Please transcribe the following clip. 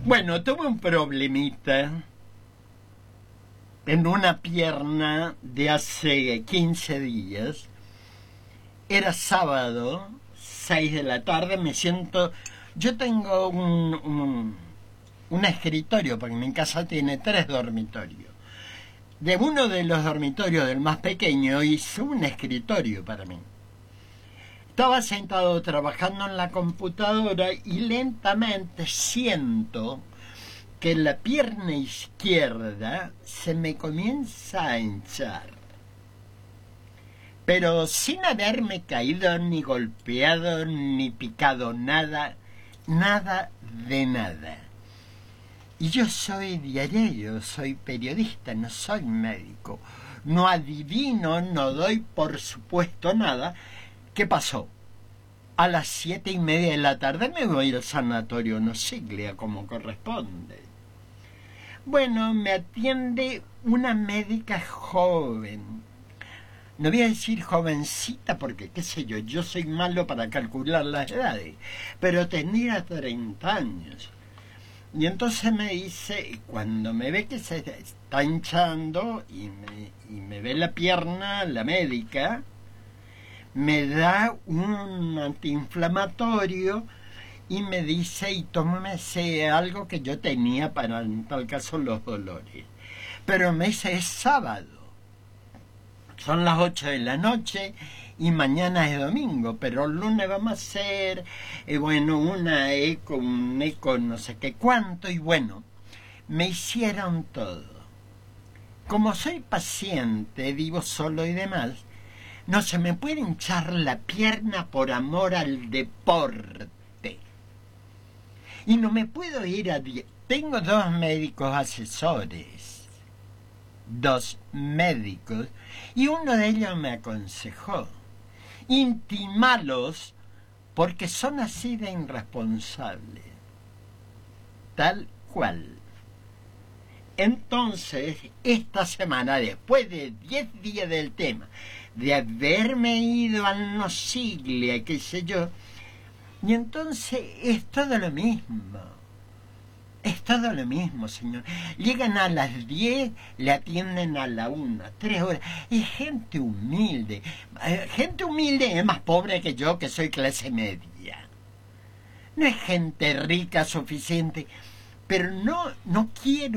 Bueno, tuve un problemita en una pierna de hace 15 días. Era sábado, 6 de la tarde, me siento... Yo tengo un escritorio, porque mi casa tiene 3 dormitorios. De uno de los dormitorios, del más pequeño, hice un escritorio para mí. Estaba sentado trabajando en la computadora y lentamente siento que la pierna izquierda se me comienza a hinchar. Pero sin haberme caído, ni golpeado, ni picado nada, nada de nada. Y yo soy diario, soy periodista, no soy médico. No adivino, no doy por supuesto nada. ¿Qué pasó? A las 7:30 de la tarde me voy al sanatorio Nosiglia, como corresponde. Bueno, me atiende una médica joven. No voy a decir jovencita porque, qué sé yo, yo soy malo para calcular las edades, pero tenía 30 años. Y entonces me dice, cuando me ve que se está hinchando y me ve la pierna, la médica, me da un antiinflamatorio y me dice, y tómese algo que yo tenía para, en tal caso, los dolores. Pero me dice, es sábado, son las 8 de la noche y mañana es domingo, pero el lunes vamos a hacer, bueno, un eco no sé qué cuánto, y bueno, me hicieron todo. Como soy paciente, vivo solo y demás, no se me puede hinchar la pierna por amor al deporte. Y no me puedo ir a... Tengo 2 médicos asesores, 2 médicos, y uno de ellos me aconsejó, intimalos porque son así de irresponsables, tal cual. Entonces, esta semana, después de 10 días del tema, de haberme ido al Nosiglia, qué sé yo, y entonces es todo lo mismo. Es todo lo mismo, señor. Llegan a las 10, le atienden a la 1, 3 horas. Es gente humilde. Gente humilde es más pobre que yo, que soy clase media. No es gente rica suficiente. Pero no quiero